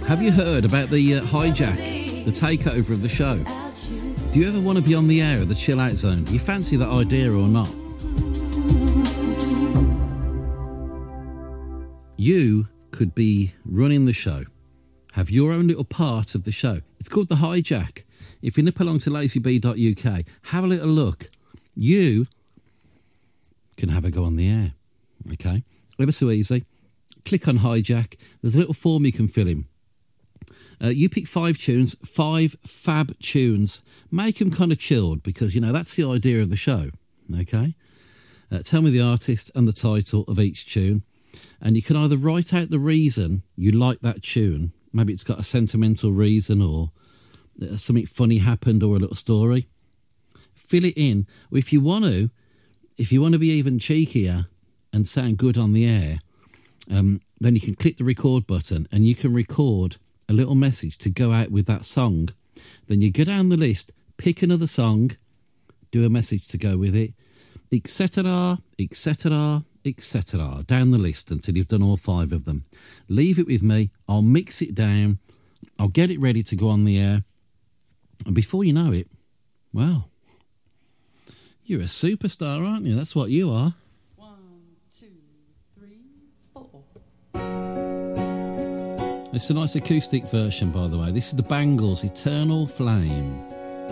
Have you heard about the hijack, the takeover of the show? Do you ever want to be on the air of the Chill Out Zone? Do you fancy that idea or not? You could be running the show, have your own little part of the show. It's called the hijack. If you nip along to lazybee.uk, have a little look. You can have a go on the air. Okay? Ever so easy. Click on hijack. There's a little form you can fill in. You pick 5 tunes, 5 fab tunes. Make them kind of chilled because, you know, that's the idea of the show. Okay? Tell me the artist and the title of each tune. And you can either write out the reason you like that tune. Maybe it's got a sentimental reason or something funny happened or a little story. Fill it in. Or if you want to be even cheekier and sound good on the air, then you can click the record button and you can record a little message to go out with that song. Then you go down the list, pick another song, do a message to go with it, etc., etc., etc., down the list until you've done all 5 of them. Leave it with me. I'll mix it down. I'll get it ready to go on the air. And before you know it, well, you're a superstar, aren't you? That's what you are. 1, 2, 3, 4. It's a nice acoustic version, by the way. This is the Bangles' Eternal Flame.